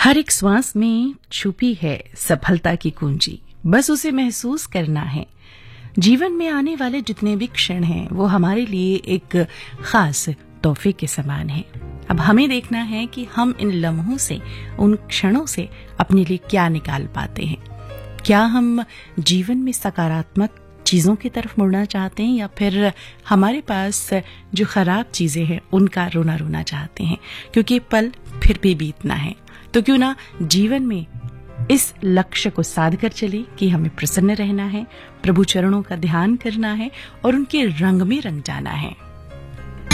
हर एक श्वास में छुपी है सफलता की कुंजी, बस उसे महसूस करना है। जीवन में आने वाले जितने भी क्षण हैं वो हमारे लिए एक खास तोहफे के समान है। अब हमें देखना है कि हम इन लम्हों से, उन क्षणों से अपने लिए क्या निकाल पाते हैं। क्या हम जीवन में सकारात्मक चीजों की तरफ मुड़ना चाहते हैं या फिर हमारे पास जो खराब चीजें हैं उनका रोना रोना चाहते हैं, क्योंकि पल फिर भी बीतना है। तो क्यों ना जीवन में इस लक्ष्य को साध कर चले कि हमें प्रसन्न रहना है, प्रभु चरणों का ध्यान करना है और उनके रंग में रंग जाना है।